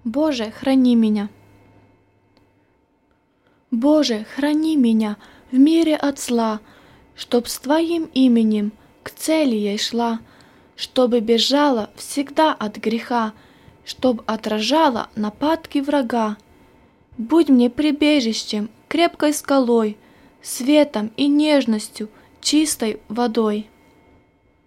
Боже, храни меня. Боже, храни меня в мире от зла, чтоб с Твоим именем к цели я шла, чтобы бежала всегда от греха, чтоб отражала нападки врага. Будь мне прибежищем, крепкой скалой, светом и нежностью, чистой водой.